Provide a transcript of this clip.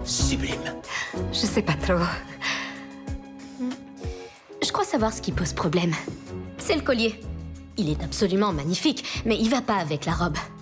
sublime. Je sais pas trop. Je crois savoir ce qui pose problème. C'est le collier. Il est absolument magnifique, mais il va pas avec la robe.